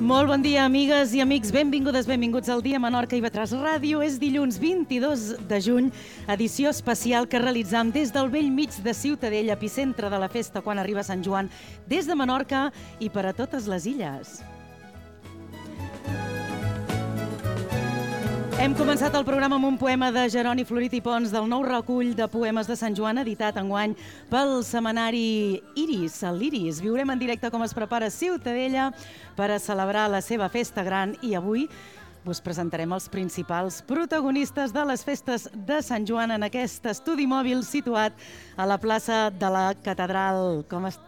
Molt bon dia, amigues i amics. Benvingudes, benvinguts al Dia Menorca i Batràs Ràdio. És dilluns 22 de juny, edició especial que realitzam des del vell mig de Ciutadella, epicentre de la festa quan arriba Sant Joan, des de Menorca i per a totes les illes. Hem començat el programa amb un poema de Jeroni Florit i Pons del nou recull de poemes de Sant Joan, editat enguany pel setmanari Iris, l'Iris. Viurem en directe com es prepara Ciutadella per a celebrar la seva festa gran i avui us presentarem els principals protagonistes de les festes de Sant Joan en aquest estudi mòbil situat a la plaça de la Catedral. Com